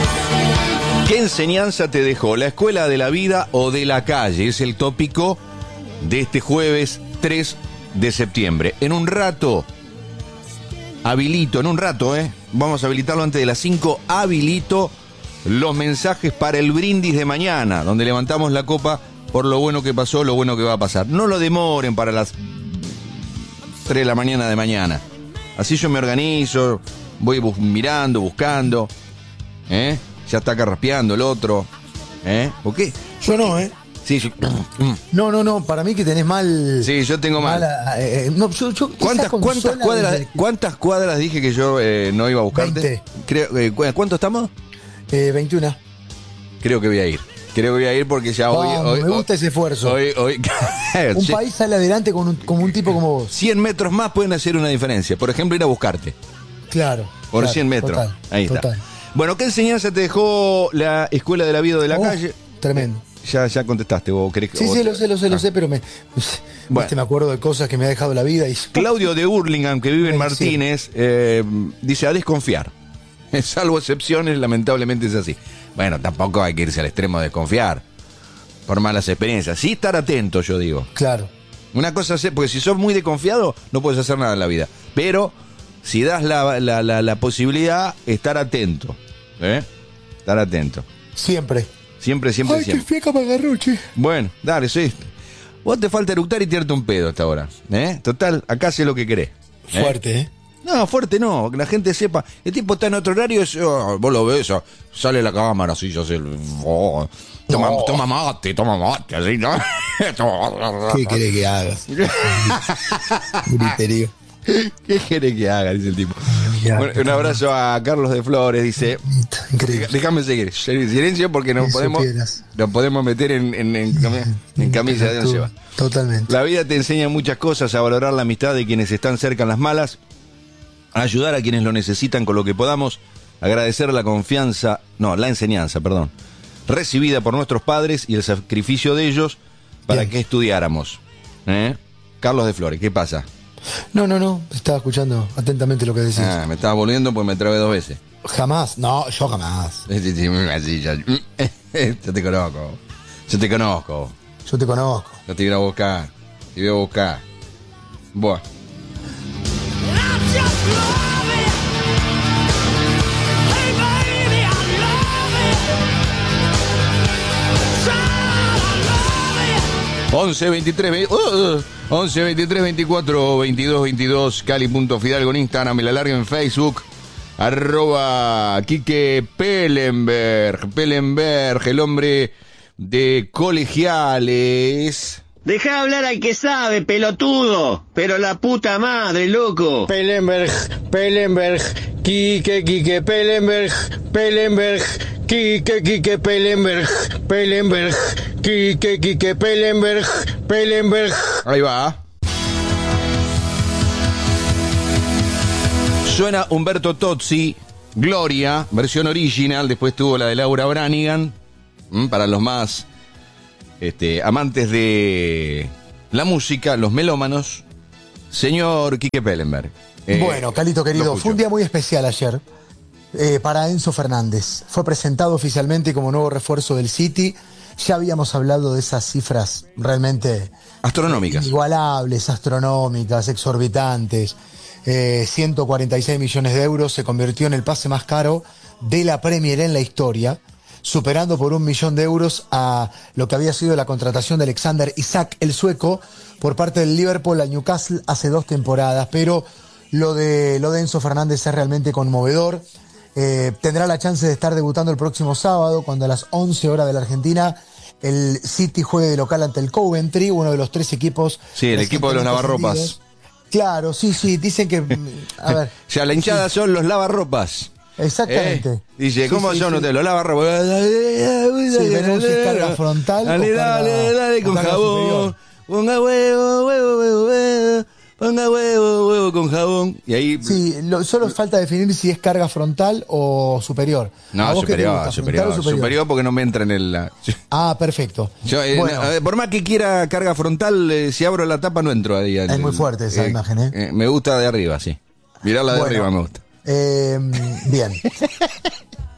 ¿Qué enseñanza te dejó la escuela de la vida o de la calle? Es el tópico de este jueves 3 de septiembre. En un rato, vamos a habilitarlo antes de las 5, habilito los mensajes para el brindis de mañana, donde levantamos la copa por lo bueno que pasó, lo bueno que va a pasar. No lo demoren para las 3 de la mañana de mañana. Así yo me organizo, voy mirando, buscando, ya está carraspeando el otro, ¿o qué? Yo no, Sí, yo... No, para mí que tenés mal... Sí, yo tengo mal. ¿Cuántas cuadras dije que yo no iba a buscarte? 20. ¿Cuánto estamos? 21. Creo que voy a ir porque ya hoy... Me gusta ese esfuerzo. Hoy un país sale adelante con un tipo como vos. 100 metros más pueden hacer una diferencia. Por ejemplo, ir a buscarte. Claro. Por 100 metros. Total, ahí está. Total. Bueno, ¿qué enseñanza te dejó la escuela de la vida o de la calle? Tremendo. Ya contestaste, vos querés que... Sí, lo sé, pero me acuerdo de cosas que me ha dejado la vida. Claudio de Hurlingham, que vive en Martínez, dice a desconfiar. Salvo excepciones, lamentablemente es así. Bueno, tampoco hay que irse al extremo de desconfiar por malas experiencias. Sí estar atento, yo digo. Claro. Una cosa es, porque si sos muy desconfiado, no puedes hacer nada en la vida. Pero si das la posibilidad, estar atento. Estar atento. Siempre. Siempre. Ay, qué fieca me agarró, che. Bueno, dale, sí. Vos te falta eructar y tirarte un pedo hasta ahora. Total, acá sé lo que querés. Fuerte, No, fuerte no, que la gente sepa. El tipo está en otro horario, vos lo ves, sale la cámara así, yo sé. Toma mate, así, ¿no? ¿Qué querés que hagas? Griterío. ¿Qué querés que haga? Dice el tipo. Bueno, un abrazo a Carlos de Flores, dice. Increíble. Déjame seguir. Silencio porque nos podemos meter en camisa de once va. Totalmente. La vida te enseña muchas cosas, a valorar la amistad de quienes están cerca en las malas, a ayudar a quienes lo necesitan con lo que podamos, agradecer la enseñanza, recibida por nuestros padres y el sacrificio de ellos para que estudiáramos. Carlos de Flores, ¿qué pasa? No, estaba escuchando atentamente lo que decís. Me estaba volviendo porque me trabé 2 veces. Jamás, yo jamás. Yo te conozco. Yo te conozco. Yo te voy a buscar. Te voy a buscar. Buah. 11 23 24 22 22 Cali.Fidalgo en Instagram y la larga en Facebook @Quique Pellenberg, el hombre de colegiales. Deja hablar al que sabe, pelotudo. Pero la puta madre, loco. Pellenberg, Quique Pellenberg, Quique Pellenberg, Quique Pellenberg. Ahí va. Suena Humberto Tozzi, Gloria, versión original. Después tuvo la de Laura Branigan. Para los más amantes de la música, los melómanos, señor Quique Pellenberg. Bueno, Calito querido, fue un día muy especial ayer para Enzo Fernández. Fue presentado oficialmente como nuevo refuerzo del City. Ya habíamos hablado de esas cifras realmente astronómicas, inigualables, astronómicas, exorbitantes. 146 millones de euros, se convirtió en el pase más caro de la Premier en la historia, superando por 1 millón de euros a lo que había sido la contratación de Alexander Isak, el sueco, por parte del Liverpool al Newcastle hace 2 temporadas. Pero lo de Enzo Fernández es realmente conmovedor. Tendrá la chance de estar debutando el próximo sábado, cuando a las 11 horas de la Argentina el City juegue de local ante el Coventry, uno de los 3 equipos. Sí, el equipo de los lavarropas. Claro, sí, dicen que... A ver. Ya, la hinchada son los lavarropas. Exactamente. Dice, ¿cómo son ustedes? Los lavarropas. Sí, tenemos carga frontal. Dale, con jabón. Ponga huevo. Ponga huevo con jabón. Y ahí... Sí, solo falta definir si es carga frontal o superior. No, superior porque no me entra en el... Perfecto. Yo, bueno. Por más que quiera carga frontal, si abro la tapa no entro ahí. Es muy fuerte esa imagen, me gusta de arriba, sí. Mirarla de arriba me gusta. Bien.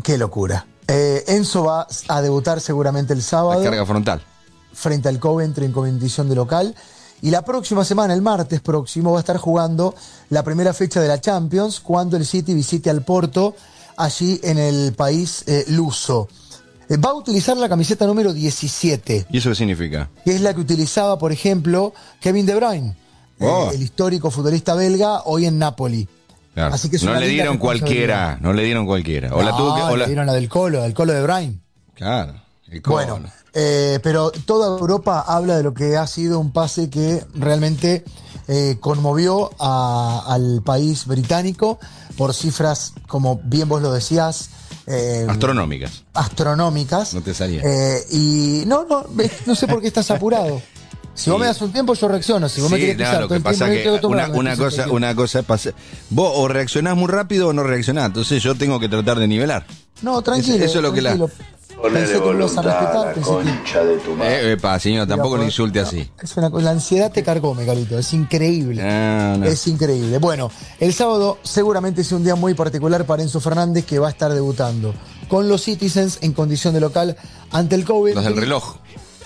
Qué locura. Enzo va a debutar seguramente el sábado. La carga frontal. Frente al Coventry en condición de local. Y la próxima semana, el martes próximo, va a estar jugando la primera fecha de la Champions cuando el City visite al Porto, allí en el país luso. Va a utilizar la camiseta número 17. ¿Y eso qué significa? Que es la que utilizaba, por ejemplo, Kevin De Bruyne, el histórico futbolista belga, hoy en Napoli. Claro. Así que es no una le dieron cualquiera, no le dieron cualquiera. O la tuvo que, o la... le dieron la del Colo De Bruyne. Claro, el Colo. Bueno, pero toda Europa habla de lo que ha sido un pase que realmente conmovió al país británico por cifras, como bien vos lo decías, astronómicas. No te salía. Y no sé por qué estás apurado. Si vos me das un tiempo, yo reacciono. Si vos me querés pisar lo todo que el tiempo, pasa yo tengo que una cosa es pasar. Vos o reaccionás muy rápido o no reaccionás. Entonces yo tengo que tratar de nivelar. No, tranquilo. Eso es lo que la... Pensé que me ibas a respetar, concha de tu madre. Señor, tampoco le insulte así. Es una cosa, la ansiedad te carcome, Carlito. Es increíble. No. Es increíble. Bueno, el sábado seguramente es un día muy particular para Enzo Fernández, que va a estar debutando con los Citizens en condición de local ante el Coventry. Los del reloj.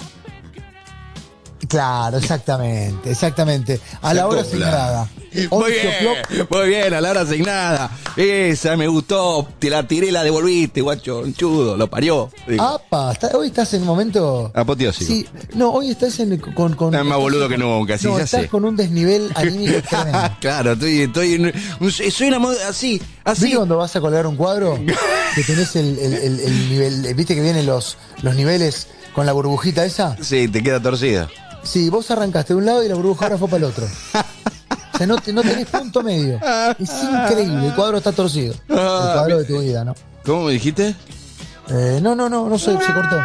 Claro, exactamente. A la hora asignada. Muy bien, a la hora asignada. Esa me gustó, te la tiré y la devolviste, guacho, chudo, lo parió. ¡Apa! Hoy estás en un momento... apoteósico. Sí, no, hoy estás con estás más boludo que nunca, sí, no, ya estás sé. con un desnivel anímico tremendo. Claro, soy una así. ¿Viste cuando vas a colgar un cuadro? Que tenés el nivel, ¿viste que vienen los niveles con la burbujita esa? Sí, te queda torcida. Sí, vos arrancaste de un lado y la burbuja ahora fue para el otro. O sea, no tenés punto medio. Es increíble, el cuadro está torcido. El cuadro de tu vida, ¿no? ¿Cómo me dijiste? No sé, se cortó.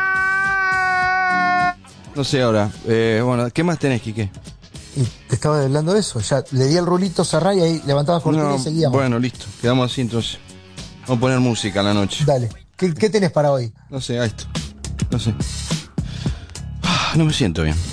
No sé ahora. Bueno, ¿qué más tenés, Quique? Y te estaba hablando de eso. Ya le di el rulito, cerrá y ahí levantabas cortina y seguíamos. Bueno, listo. Quedamos así entonces. Vamos a poner música a la noche. Dale. ¿Qué tenés para hoy? No sé, ahí está. No sé. No me siento bien.